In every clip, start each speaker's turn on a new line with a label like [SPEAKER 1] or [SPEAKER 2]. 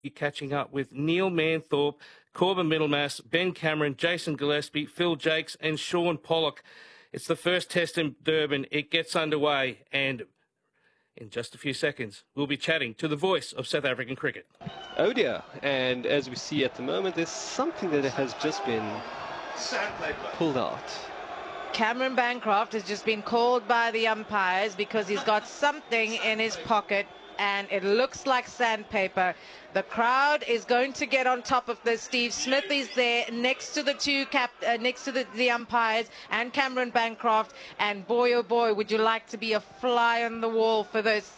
[SPEAKER 1] You're catching up with Neil Manthorpe, Corbin Middlemass, Ben Cameron, Jason Gillespie, Phil Jakes and Sean Pollock. It's the first test in Durban. It gets underway, and in just a few seconds, we'll be chatting to the voice of South African cricket.
[SPEAKER 2] Oh dear, and as we see at the moment, there's something that has just been pulled out.
[SPEAKER 3] Cameron Bancroft has just been called by the umpires because he's got something in his pocket and it looks like sandpaper. The crowd is going to get on top of this. Steve Smith is there next to the umpires and Cameron Bancroft, and boy oh boy, would you like to be a fly on the wall for this.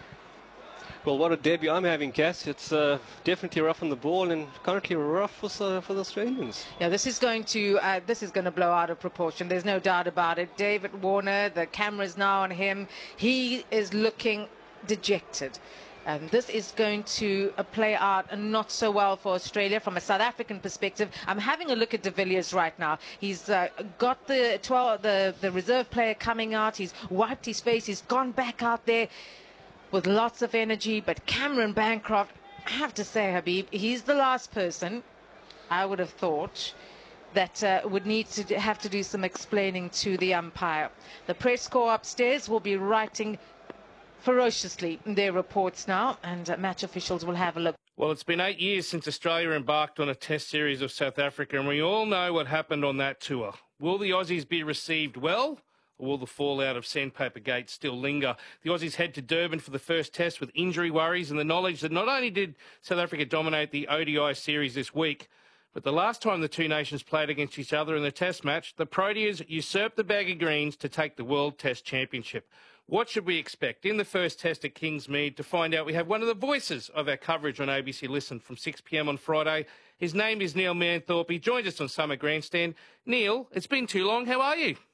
[SPEAKER 2] Well, what a debut I'm having, Cass. It's definitely rough on the ball and currently rough for the Australians.
[SPEAKER 3] Yeah, this is going to blow out of proportion. There's no doubt about it. David Warner, the camera's now on him. He is looking dejected. And this is going to play out not so well for Australia from a South African perspective. I'm having a look at de Villiers right now. He's got the reserve player coming out. He's wiped his face. He's gone back out there with lots of energy. But Cameron Bancroft, I have to say, Habib, he's the last person I would have thought that would need to have to do some explaining to the umpire. The press corps upstairs will be writing ferociously their reports now, and match officials will have a look.
[SPEAKER 1] Well, it's been 8 years since Australia embarked on a test series of South Africa, and we all know what happened on that tour. Will the Aussies be received well, or will the fallout of Sandpaper Gate still linger? The Aussies head to Durban for the first test with injury worries and the knowledge that not only did South Africa dominate the ODI series this week, but the last time the two nations played against each other in the test match, the Proteas usurped the bag of greens to take the World Test Championship. What should we expect in the first test at Kingsmead? To find out, we have one of the voices of our coverage on ABC Listen from 6 p.m. on Friday. His name is Neil Manthorpe. He joins us on Summer Grandstand. Neil, it's been too long. How are you?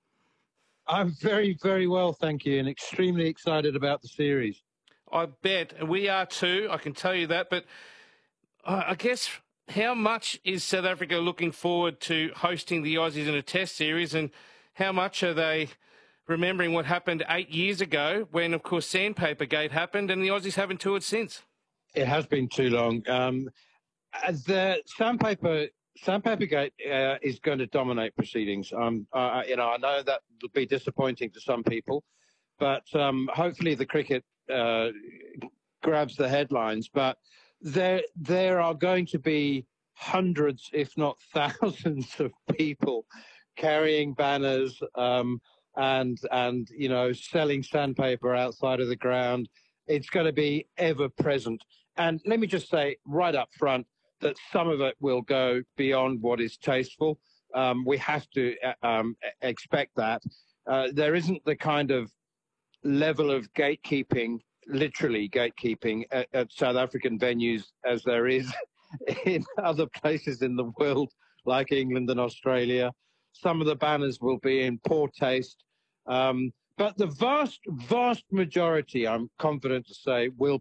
[SPEAKER 4] I'm very, very well, thank you, and extremely excited about the series.
[SPEAKER 1] I bet. And we are too, I can tell you that. But I guess, how much is South Africa looking forward to hosting the Aussies in a test series, and how much are they remembering what happened 8 years ago when, of course, Sandpaper Gate happened and the Aussies haven't toured since?
[SPEAKER 4] It has been too long. The Sandpaper Gate is going to dominate proceedings. I know that will be disappointing to some people, but hopefully the cricket grabs the headlines. But there are going to be hundreds, if not thousands, of people carrying banners, and selling sandpaper outside of the ground. It's going to be ever present. And let me just say right up front that some of it will go beyond what is tasteful. We have to expect that. There isn't the kind of level of gatekeeping, literally gatekeeping at South African venues as there is in other places in the world, like England and Australia. Some of the banners will be in poor taste. But the vast majority, I'm confident to say, will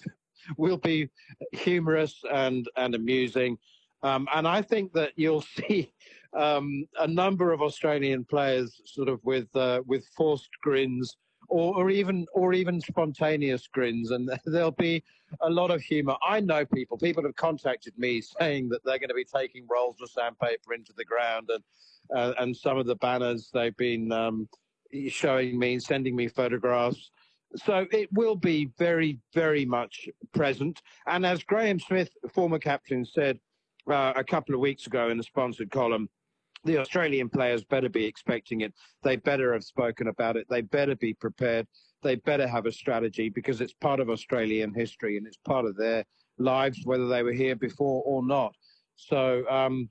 [SPEAKER 4] be humorous and amusing. And I think that you'll see a number of Australian players sort of with forced grins or even spontaneous grins, and there'll be a lot of humour. I know people have contacted me saying that they're going to be taking rolls of sandpaper into the ground, and some of the banners they've been showing me, sending me photographs. So it will be very, very much present. And as Graham Smith, former captain, said a couple of weeks ago in a sponsored column, the Australian players better be expecting it. They better have spoken about it. They better be prepared. They better have a strategy, because it's part of Australian history and it's part of their lives, whether they were here before or not. So,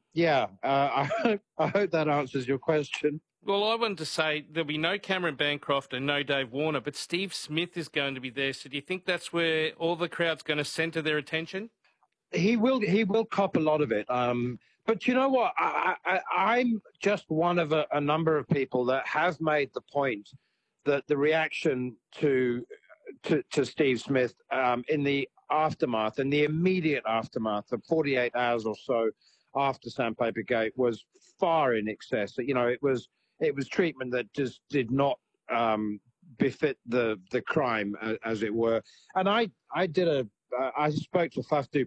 [SPEAKER 4] I hope that answers your question.
[SPEAKER 1] Well, I wanted to say there'll be no Cameron Bancroft and no Dave Warner, but Steve Smith is going to be there. So do you think that's where all the crowd's going to centre their attention?
[SPEAKER 4] He will cop a lot of it. But you know what? I'm just one of a number of people that have made the point that the reaction to Steve Smith in the aftermath, in the immediate aftermath of 48 hours or so after Sandpaper Gate, was far in excess. You know, it was treatment that just did not befit the crime, as it were. And I spoke to Faf du